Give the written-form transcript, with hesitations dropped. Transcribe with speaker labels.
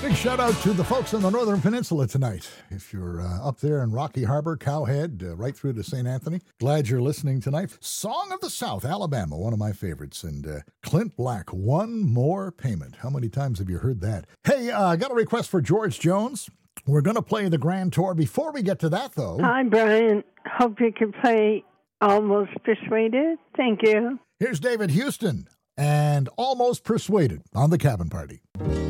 Speaker 1: Big shout out to the folks on the Northern Peninsula tonight. If you're up there in Rocky Harbor, Cowhead, right through to St. Anthony, glad you're listening tonight. Song of the South, Alabama, one of my favorites. And Clint Black, One More Payment. How many times have you heard that? Hey, I got a request for George Jones. We're going to play the Grand Tour. Before we get to that, though...
Speaker 2: Hi, Brian. Hope you can play Almost Persuaded. Thank you.
Speaker 1: Here's David Houston and Almost Persuaded on the Cabin Party.